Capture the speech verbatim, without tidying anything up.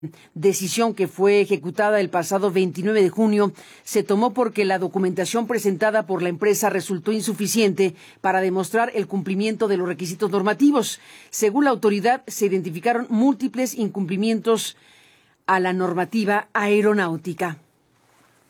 Decisión que fue ejecutada el pasado veintinueve de junio se tomó porque la documentación presentada por la empresa resultó insuficiente para demostrar el cumplimiento de los requisitos normativos. Según la autoridad, se identificaron múltiples incumplimientos a la normativa aeronáutica.